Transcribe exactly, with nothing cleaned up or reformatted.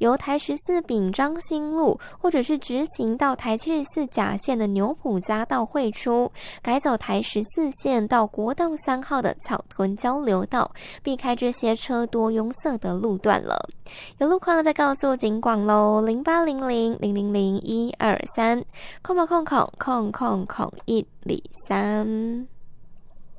由台十四丙彰新路或者是直行到台七十四甲线的牛埔匝道汇出，改走台十四线到国道三号的草屯交流道，避开这些车多拥塞的路段了。有路况再告诉警广喽，零八零零零零零一二三，空吧空空空空空一里三。